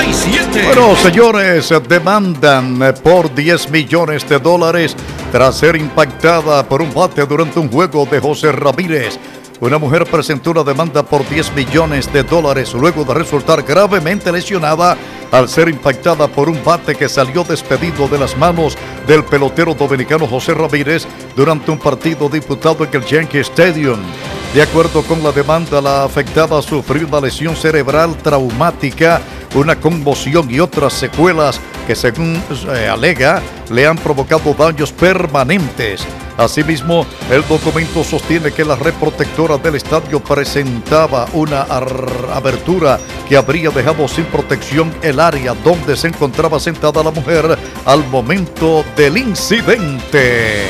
97. Bueno, señores, demandan por $10 millones tras ser impactada por un bate durante un juego de José Ramírez. Una mujer presentó una demanda por $10 millones luego de resultar gravemente lesionada al ser impactada por un bate que salió despedido de las manos del pelotero dominicano José Ramírez durante un partido disputado en el Yankee Stadium. De acuerdo con la demanda, la afectada sufrió una lesión cerebral traumática, una conmoción y otras secuelas que, según alega, le han provocado daños permanentes. Asimismo, el documento sostiene que la red protectora del estadio presentaba una abertura que habría dejado sin protección el área donde se encontraba sentada la mujer al momento del incidente.